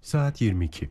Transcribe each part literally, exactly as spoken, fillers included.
Saat yirmi iki.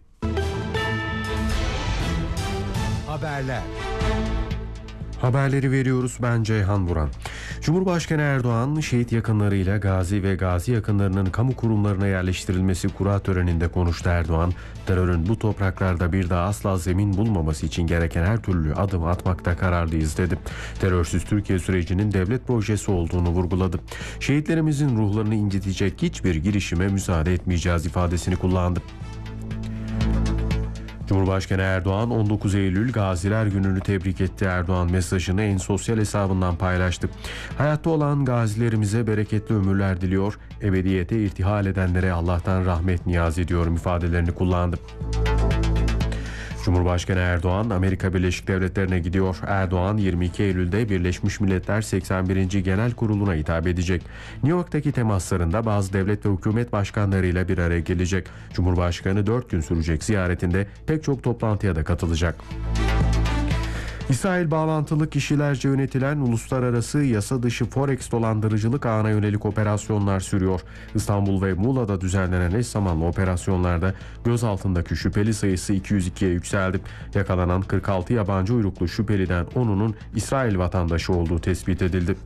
Haberler. Haberleri veriyoruz, ben Ceyhan Buran. Cumhurbaşkanı Erdoğan, şehit yakınlarıyla gazi ve gazi yakınlarının kamu kurumlarına yerleştirilmesi kura töreninde konuştu. Erdoğan, terörün bu topraklarda bir daha asla zemin bulmaması için gereken her türlü adımı atmakta kararlıyız dedi. Terörsüz Türkiye sürecinin devlet projesi olduğunu vurguladı. Şehitlerimizin ruhlarını incitecek hiçbir girişime müsaade etmeyeceğiz ifadesini kullandı. Cumhurbaşkanı Erdoğan on dokuz Eylül Gaziler Günü'nü tebrik etti. Erdoğan mesajını en sosyal hesabından paylaştı. Hayatta olan gazilerimize bereketli ömürler diliyor, ebediyete irtihal edenlere Allah'tan rahmet niyaz ediyorum ifadelerini kullandı. Cumhurbaşkanı Erdoğan Amerika Birleşik Devletleri'ne gidiyor. Erdoğan yirmi iki Eylül'de Birleşmiş Milletler seksen birinci Genel Kurulu'na hitap edecek. New York'taki temaslarında bazı devlet ve hükümet başkanlarıyla bir araya gelecek. Cumhurbaşkanı dört gün sürecek ziyaretinde pek çok toplantıya da katılacak. İsrail bağlantılı kişilerce yönetilen uluslararası yasa dışı Forex dolandırıcılık ağına yönelik operasyonlar sürüyor. İstanbul ve Muğla'da düzenlenen eş zamanlı operasyonlarda gözaltındaki şüpheli sayısı iki yüz ikiye yükseldi. Yakalanan kırk altı yabancı uyruklu şüpheliden onunun İsrail vatandaşı olduğu tespit edildi.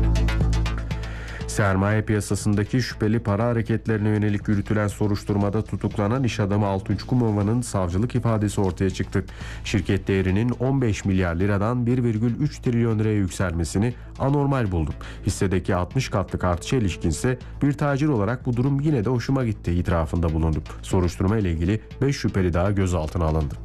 Sermaye piyasasındaki şüpheli para hareketlerine yönelik yürütülen soruşturmada tutuklanan iş adamı Altunç Kumova'nın savcılık ifadesi ortaya çıktı. Şirket değerinin on beş milyar liradan bir virgül üç trilyon liraya yükselmesini anormal buldum. Hissedeki altmış katlık artışa ilişkinse bir tacir olarak bu durum yine de hoşuma gitti itirafında bulundu. Soruşturma ile ilgili beş şüpheli daha gözaltına alındı.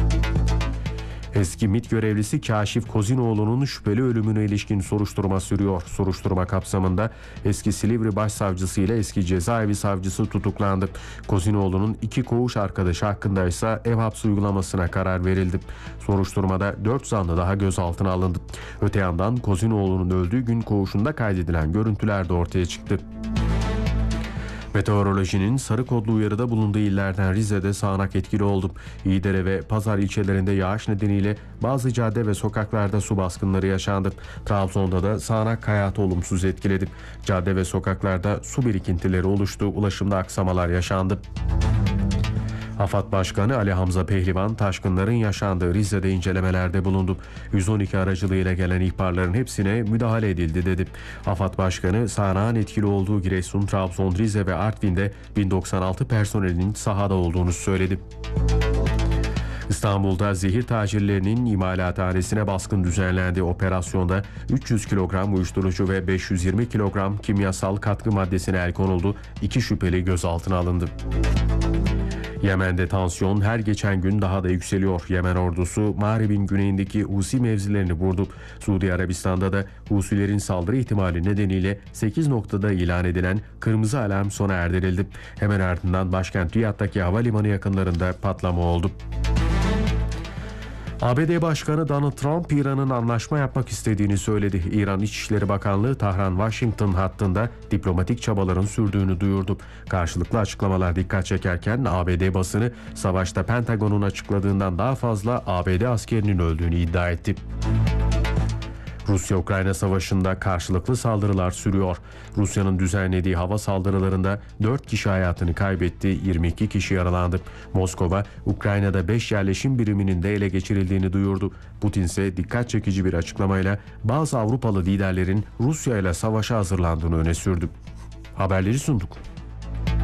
Eski MİT görevlisi Kaşif Kozinoğlu'nun şüpheli ölümüne ilişkin soruşturma sürüyor. Soruşturma kapsamında eski Silivri Başsavcısı ile eski cezaevi savcısı tutuklandı. Kozinoğlu'nun iki koğuş arkadaşı hakkında ise ev hapsi uygulamasına karar verildi. Soruşturmada dört zanlı daha gözaltına alındı. Öte yandan Kozinoğlu'nun öldüğü gün koğuşunda kaydedilen görüntüler de ortaya çıktı. Meteorolojinin sarı kodlu uyarıda bulunduğu illerden Rize'de sağanak etkili oldu. İyidere ve Pazar ilçelerinde yağış nedeniyle bazı cadde ve sokaklarda su baskınları yaşandı. Trabzon'da da sağanak hayatı olumsuz etkiledi. Cadde ve sokaklarda su birikintileri oluştu, ulaşımda aksamalar yaşandı. AFAD Başkanı Ali Hamza Pehlivan, taşkınların yaşandığı Rize'de incelemelerde bulundu. yüz on iki aracılığıyla gelen ihbarların hepsine müdahale edildi dedi. AFAD Başkanı, sağanağın etkili olduğu Giresun, Trabzon, Rize ve Artvin'de bin doksan altı personelinin sahada olduğunu söyledi. İstanbul'da zehir tacirlerinin imalathanesine baskın düzenlendi. Operasyonda üç yüz kilogram uyuşturucu ve beş yüz yirmi kilogram kimyasal katkı maddesine el konuldu. İki şüpheli gözaltına alındı. Yemen'de tansiyon her geçen gün daha da yükseliyor. Yemen ordusu Mağrib'in güneyindeki Husi mevzilerini vurdu. Suudi Arabistan'da da Husilerin saldırı ihtimali nedeniyle sekiz noktada ilan edilen kırmızı alarm sona erdirildi. Hemen ardından başkent Riyad'daki havalimanı yakınlarında patlama oldu. A B D Başkanı Donald Trump, İran'ın anlaşma yapmak istediğini söyledi. İran İçişleri Bakanlığı Tahran-Washington hattında diplomatik çabaların sürdüğünü duyurdu. Karşılıklı açıklamalar dikkat çekerken A B D basını savaşta Pentagon'un açıkladığından daha fazla A B D askerinin öldüğünü iddia etti. Rusya-Ukrayna savaşında karşılıklı saldırılar sürüyor. Rusya'nın düzenlediği hava saldırılarında dört kişi hayatını kaybetti, yirmi iki kişi yaralandı. Moskova, Ukrayna'da beş yerleşim biriminin de ele geçirildiğini duyurdu. Putin ise dikkat çekici bir açıklamayla bazı Avrupalı liderlerin Rusya ile savaşa hazırlandığını öne sürdü. Haberleri sunduk.